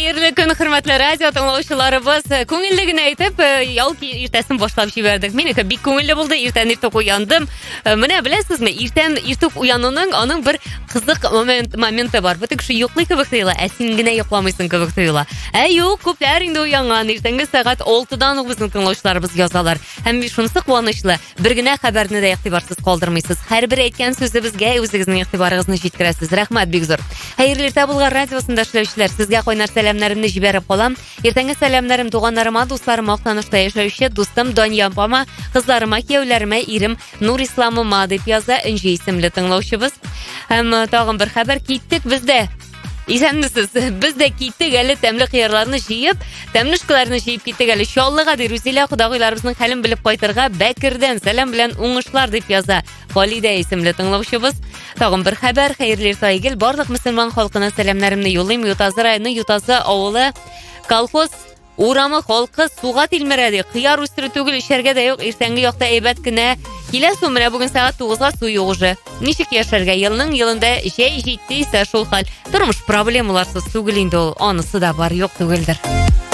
Хәерле көн, хөрмәтле радио тыңлаучыларыбыз. Күңеллеген әйтеп, ял иртәсен башлап җибәрдек. Минеке бик күңелле булды. Иртән иртүк уяндым. Менә беләсезме, иртән иртүк уянуның аның бер кызык моменты бар. Бу кеше йоклый кебек тоела, ә син генә йокламыйсың кебек тоела. Юк, күпләр инде уянган. Иртәнге сәгать 6-дан ук безнең тыңлаучыларыбыз язалар. Һәм шунысы куанычлы. Бер генә хәбәрне дә игътибарсыз калдырмыйсыз. Һәрбер әйткән сүзебезгә үзегезнең игътибарыгызны җиткерәсез. Рәхмәт, бик зур. Хәерле иртә булган радиосында эшләүчеләр, сезгә кайнар сәламнарымны җибәреп калам. Иртәнге сәламнарым туганнарыма, дусларыма, Актанышта яшәүче дустым Дания апама, кызларыма, кияүләремә, ирем Нур Исламыма дип яза Энҗи исемле тыңлаучыбыз. Һәм тагын бер хәбәр, киттек без дә. Исәнмесез? Без дә киттек әле, тәмле кыярларны җыеп, тәмлешкаларны җыеп киттек әле. Чаллыга ди, Рүзилә кудагыйларыбызның хәлен белеп кайтырга Бәкердән сәлам белән уңышлар дип яза Халидә исемле тыңлаучыбыз. Тагын бер хәбәр, хәерле иртә игел, барлык мөселман халкына сәламнарымны юллыйм. Ютазы районы Ютазы авылы колхоз урамы халкы суга тилмерәде. Кыяр үстерү түгел, эчәргә дә юк. Иртәнге якта әйбәт кенә. Киләсу менә бүген сәгать 9-га су юк уже. Ничек яшәргә? Елның елында җәй җитте исә шул хәл. Тормыш проблемаларсыз түгел инде ул. Анысы да бар, юк түгелдер.